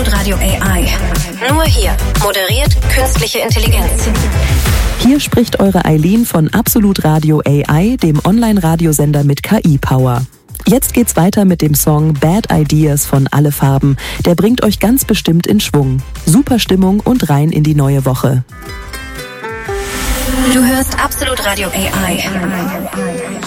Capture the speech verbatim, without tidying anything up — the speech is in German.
Absolut Radio A I. Nur hier. Moderiert künstliche Intelligenz. Hier spricht eure Eileen von Absolut Radio A I, dem Online-Radiosender mit K I-Power. Jetzt geht's weiter mit dem Song Bad Ideas von Alle Farben. Der bringt euch ganz bestimmt in Schwung. Super Stimmung und rein in die neue Woche. Du hörst Absolut Radio A I.